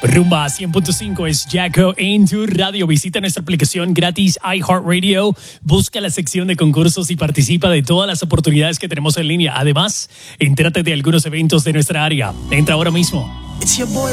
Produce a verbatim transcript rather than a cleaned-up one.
Rumba cien punto cinco es Jacko en tu radio. Visita nuestra aplicación gratis iHeartRadio. Busca la sección de concursos y participa de todas las oportunidades que tenemos en línea. Además, entérate de algunos eventos de nuestra área. Entra ahora mismo. It's your boy